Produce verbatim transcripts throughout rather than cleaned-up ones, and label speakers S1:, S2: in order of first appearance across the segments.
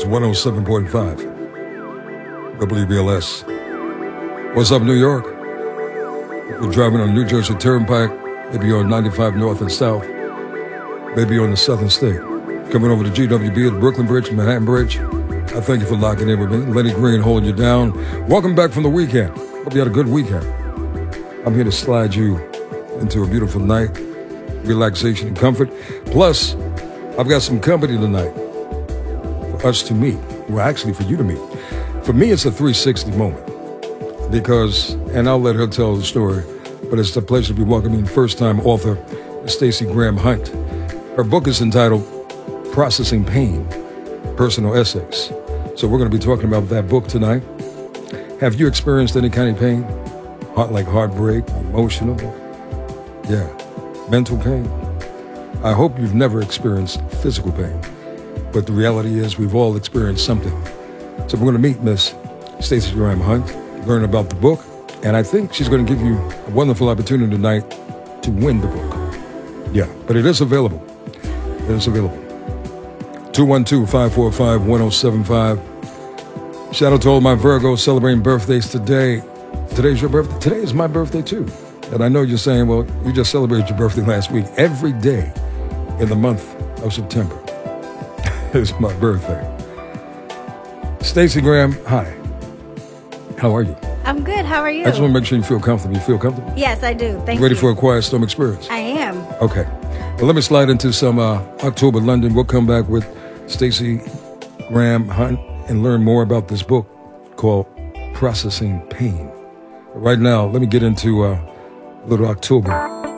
S1: It's one oh seven point five W B L S. What's up, New York? If you're driving on New Jersey Turnpike, maybe you're on ninety-five North and South, maybe you're on the Southern State. Coming over to G W B at Brooklyn Bridge, Manhattan Bridge. I thank you for locking in with me. Lenny Green holding you down. Welcome back from the weekend. Hope you had a good weekend. I'm here to slide you into a beautiful night, relaxation and comfort. Plus, I've got some company tonight for us to meet. Well, actually, for you to meet. For me, it's a three sixty moment because, and I'll let her tell the story, but it's a pleasure to be welcoming first-time author Stacey Graham Hunt. Her book is entitled Processing Pain, Personal Essays. So we're going to be talking about that book tonight. Have you experienced any kind of pain? Heart, like heartbreak, emotional? Yeah, mental pain? I hope you've never experienced physical pain, but the reality is we've all experienced something. So we're going to meet Miss Stacey Graham Hunt, learn about the book, and I think she's going to give you a wonderful opportunity tonight to win the book. Yeah, but it is available. It is available. two one two, five four five, one oh seven five. Shout out to all my Virgos celebrating birthdays today. Today's your birthday. Today is my birthday too. And I know you're saying, well, you just celebrated your birthday last week. Every day in the month of September is my birthday. Stacey Graham, hi. How are you?
S2: I'm good. How are you?
S1: I just want to make sure you feel comfortable. You feel comfortable?
S2: Yes, I do. Thank
S1: Ready
S2: you.
S1: for a Quiet Storm experience?
S2: I am.
S1: Okay. Well, let me slide into some uh, October London. We'll come back with Stacey Graham Hunt and learn more about this book called Processing Pain. But right now, let me get into uh, a little October.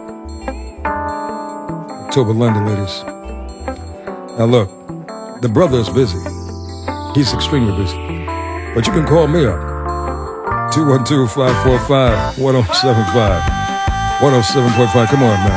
S1: October London, ladies. Now look, the brother is busy. He's extremely busy. But you can call me up. two one two, five four five, one oh seven five. one oh seven point five. Come on, man.